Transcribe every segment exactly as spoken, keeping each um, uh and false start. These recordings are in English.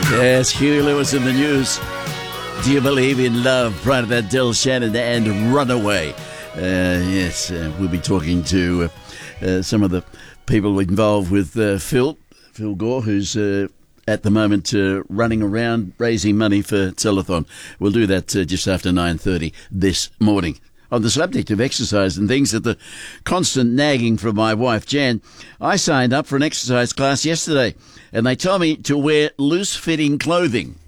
Yes, Huey Lewis in the news. Do you believe in love? Prior to that, Del Shannon and Runaway. Uh, yes, uh, we'll be talking to uh, uh, some of the people involved with uh, Phil, Phil Gore, who's uh, at the moment uh, running around raising money for Telethon. We'll do that uh, just after nine thirty this morning. On the subject of exercise and things, at the constant nagging from my wife, Jan, I signed up for an exercise class yesterday, and they told me to wear loose-fitting clothing.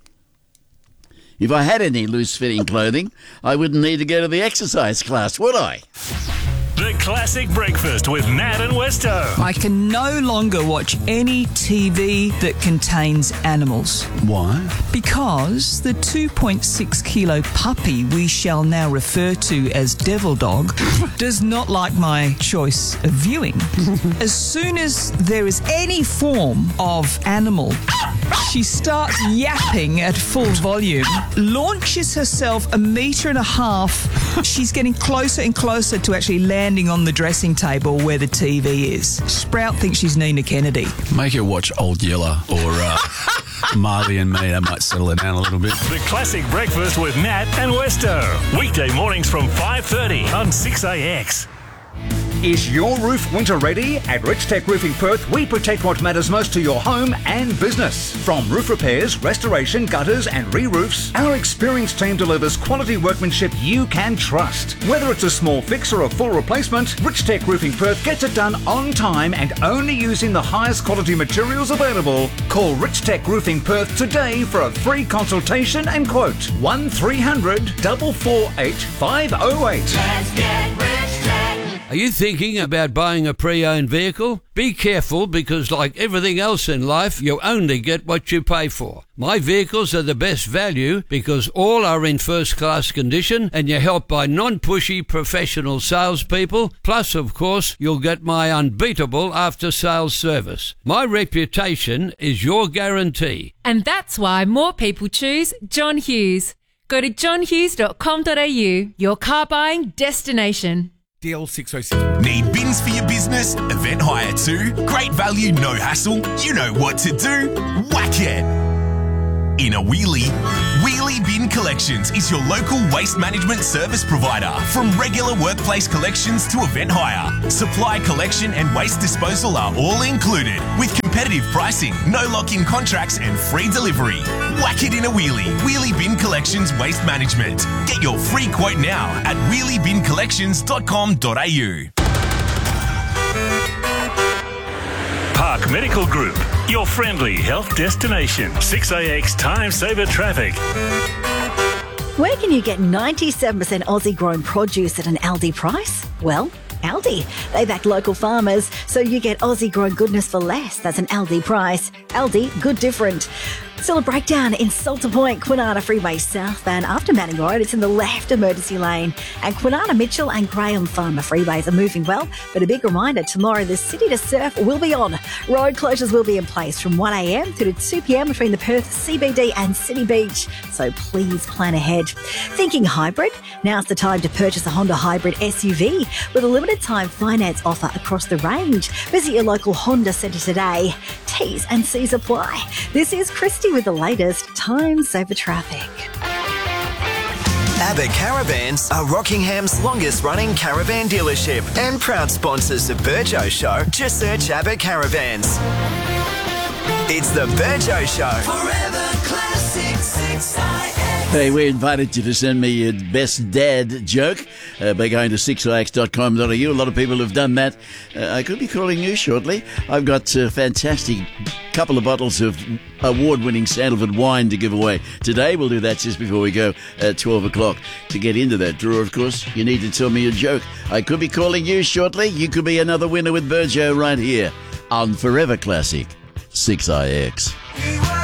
If I had any loose-fitting clothing, I wouldn't need to go to the exercise class, would I? The Classic Breakfast with Nat and Westo. I can no longer watch any T V that contains animals. Why? Because the two point six kilo puppy we shall now refer to as Devil Dog does not like my choice of viewing. As soon as there is any form of animal, she starts yapping at full volume, launches herself a metre and a half. She's getting closer and closer to actually landing on the dressing table where the T V is. Sprout thinks she's Nina Kennedy. Make her watch Old Yeller or uh, Marley and Me. That might settle it down a little bit. The Classic Breakfast with Nat and Westo. Weekday mornings from five thirty on six A X. Is your roof winter ready? At Rich Tech Roofing Perth, we protect what matters most to your home and business. From roof repairs, restoration, gutters and re-roofs, our experienced team delivers quality workmanship you can trust. Whether it's a small fix or a full replacement, Rich Tech Roofing Perth gets it done on time and only using the highest quality materials available. Call Rich Tech Roofing Perth today for a free consultation and quote. one three hundred, four four eight, five oh eight. Let's get Rich Tech. Are you thinking about buying a pre-owned vehicle? Be careful, because like everything else in life, you only get what you pay for. My vehicles are the best value because all are in first-class condition and you're helped by non-pushy professional salespeople. Plus, of course, you'll get my unbeatable after-sales service. My reputation is your guarantee. And that's why more people choose John Hughes. Go to john hughes dot com dot a u, your car buying destination. D L six oh six. Need bins for your business? Event hire too? Great value, no hassle. You know what to do. Whack it. In a wheelie, Wheelie Bin Collections is your local waste management service provider. From regular workplace collections to event hire, supply collection and waste disposal are all included, with competitive pricing, no lock-in contracts and free delivery. Whack it in a wheelie. Wheelie Bin Collections Waste Management. Get your free quote now at wheelie bin collections dot com dot a u. Park Medical Group, your friendly health destination. six A X Time Saver Traffic. Where can you get ninety-seven percent Aussie grown produce at an Aldi price? Well, Aldi. They back local farmers, so you get Aussie grown goodness for less. That's an Aldi price. Aldi, good different. Still a breakdown in Salter Point, Kwinana Freeway southbound after Manning Road. It's in the left emergency lane. And Kwinana, Mitchell and Graham Farmer freeways are moving well. But a big reminder, tomorrow the City to Surf will be on. Road closures will be in place from one a m to two p m between the Perth C B D and City Beach. So please plan ahead. Thinking hybrid? Now's the time to purchase a Honda Hybrid S U V with a limited time finance offer across the range. Visit your local Honda centre today. T's and C's apply. This is Christy with the latest Time Saver Traffic. Abbott Caravans are Rockingham's longest running caravan dealership and proud sponsors of Burjo Show. Just search Abbott Caravans. It's the Burjo Show. Forever Classic six I X. Hey, we invited you to send me your best dad joke uh, by going to six a x dot com dot a u. A lot of people have done that. Uh, I could be calling you shortly. I've got a fantastic couple of bottles of award-winning Sandalwood wine to give away. Today we'll do that just before we go at twelve o'clock. To get into that draw, of course, you need to tell me a joke. I could be calling you shortly. You could be another winner with Burjo right here on Forever Classic six I X.